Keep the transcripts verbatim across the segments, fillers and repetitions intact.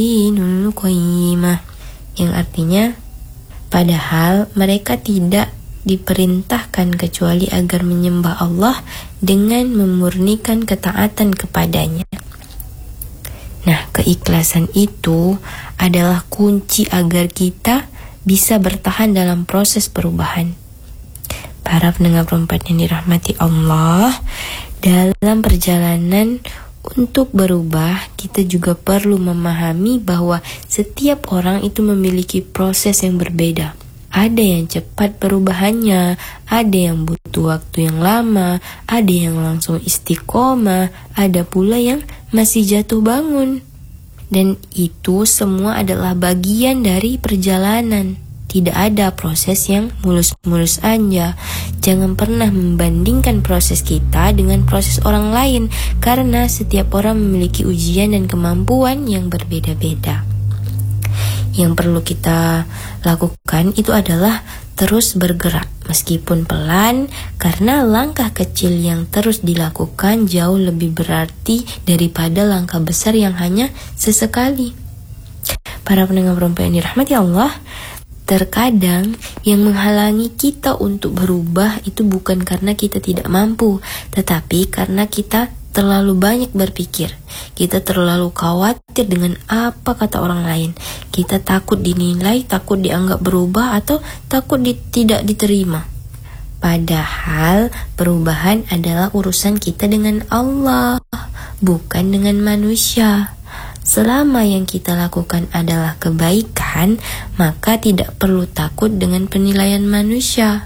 dinul qayyimah, yang artinya padahal mereka tidak diperintahkan kecuali agar menyembah Allah dengan memurnikan ketaatan kepadanya. Nah, keikhlasan itu adalah kunci agar kita bisa bertahan dalam proses perubahan. Para pendengar perempat yang dirahmati Allah, dalam perjalanan untuk berubah, kita juga perlu memahami bahwa setiap orang itu memiliki proses yang berbeda. Ada yang cepat perubahannya, ada yang butuh waktu yang lama, ada yang langsung istiqomah, ada pula yang masih jatuh bangun. Dan itu semua adalah bagian dari perjalanan. Tidak ada proses yang mulus-mulus aja. Jangan pernah membandingkan proses kita dengan proses orang lain, karena setiap orang memiliki ujian dan kemampuan yang berbeda-beda. Yang perlu kita lakukan itu adalah terus bergerak meskipun pelan, karena langkah kecil yang terus dilakukan jauh lebih berarti daripada langkah besar yang hanya sesekali. Para pendengar perempuan yang dirahmati Allah, terkadang yang menghalangi kita untuk berubah itu bukan karena kita tidak mampu, tetapi karena kita terlalu banyak berpikir. Kita terlalu khawatir dengan apa kata orang lain. Kita takut dinilai, takut dianggap berubah, atau takut di, tidak diterima. Padahal perubahan adalah urusan kita dengan Allah, bukan dengan manusia. Selama yang kita lakukan adalah kebaikan, maka tidak perlu takut dengan penilaian manusia,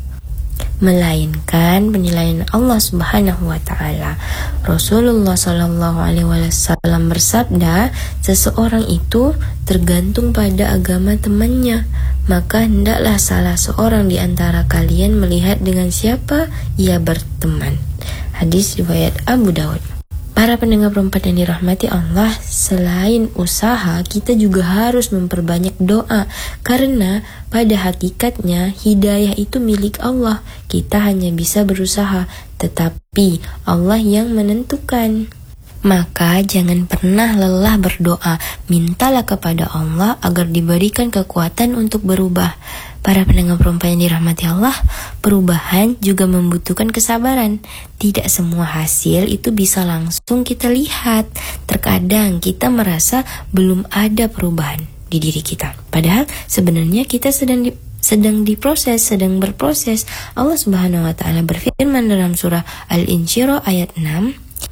melainkan penilaian Allah Subhanahu wa taala. Rasulullah sallallahu alaihi wasallam bersabda, seseorang itu tergantung pada agama temannya, maka hendaklah salah seorang di antara kalian melihat dengan siapa ia berteman. Hadis riwayat Abu Daud. Para pendengar perempat yang dirahmati Allah, selain usaha, kita juga harus memperbanyak doa, karena pada hakikatnya hidayah itu milik Allah. Kita hanya bisa berusaha, tetapi Allah yang menentukan. Maka jangan pernah lelah berdoa, mintalah kepada Allah agar diberikan kekuatan untuk berubah. Para pendengar perempuan yang dirahmati Allah, perubahan juga membutuhkan kesabaran. Tidak semua hasil itu bisa langsung kita lihat. Terkadang kita merasa belum ada perubahan di diri kita, padahal sebenarnya kita sedang di sedang diproses, sedang berproses. Allah Subhanahu wa taala berfirman dalam surah Al-Insyirah ayat enam,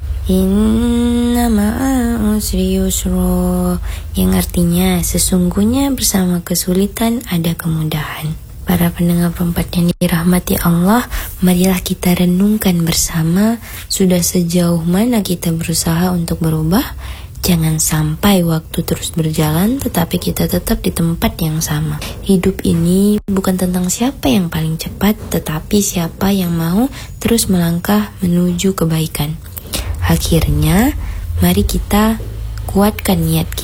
Inna ma'al usri yusra, yang artinya sesungguhnya bersama kesulitan ada kemudahan. Para pendengar perempat yang dirahmati Allah, marilah kita renungkan bersama, sudah sejauh mana kita berusaha untuk berubah. Jangan sampai waktu terus berjalan tetapi kita tetap di tempat yang sama. Hidup ini bukan tentang siapa yang paling cepat, tetapi siapa yang mau terus melangkah menuju kebaikan. Akhirnya, mari kita kuatkan niat kita